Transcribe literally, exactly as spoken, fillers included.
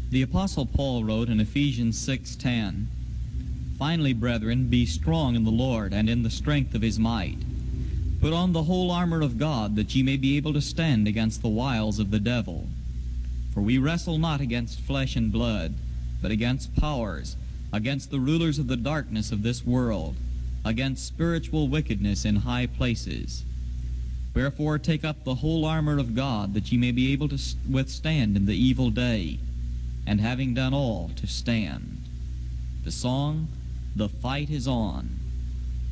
The Apostle Paul wrote in Ephesians six ten, "Finally, brethren, be strong in the Lord and in the strength of his might. Put on the whole armor of God, that ye may be able to stand against the wiles of the devil. For we wrestle not against flesh and blood, but against powers, against the rulers of the darkness of this world, against spiritual wickedness in high places. Wherefore take up the whole armor of God, that ye may be able to withstand in the evil day, and having done all, to stand." The song, "The Fight is On."